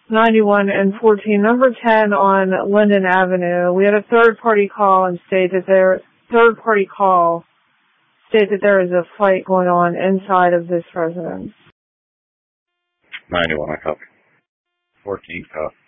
91 and 14. Number 10 on Linden Avenue. We had a third-party call and state that there is a fight going on inside of this residence. 91, I copy. 14, copy.